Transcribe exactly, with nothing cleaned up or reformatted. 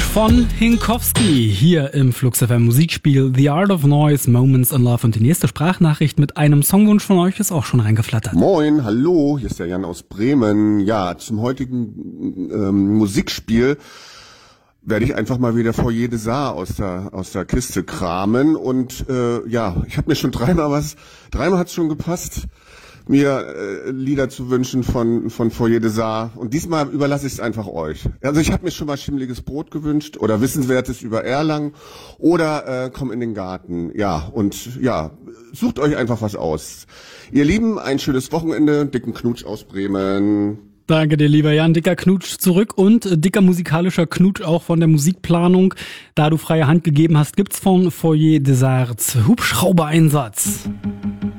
von Hinkowski hier im Flux F M Musikspiel The Art of Noise, Moments in Love. Und die nächste Sprachnachricht mit einem Songwunsch von euch ist auch schon reingeflattert. Moin, hallo, hier ist der Jan aus Bremen. Ja, zum heutigen ähm, Musikspiel werde ich einfach mal wieder Foyer des Arts aus der aus der Kiste kramen. Und äh, ja, ich habe mir schon dreimal was, dreimal hat's schon gepasst, mir äh, Lieder zu wünschen von von Foyer des Arts. Und diesmal überlasse ich es einfach euch. Also ich habe mir schon mal schimmeliges Brot gewünscht oder Wissenswertes über Erlangen oder äh, komm in den Garten. Ja, und ja, sucht euch einfach was aus. Ihr Lieben, ein schönes Wochenende. Dicken Knutsch aus Bremen. Danke dir, lieber Jan. Dicker Knutsch zurück und äh, dicker musikalischer Knutsch auch von der Musikplanung. Da du freie Hand gegeben hast, gibt's von Foyer des Arts Hubschrauber-Einsatz.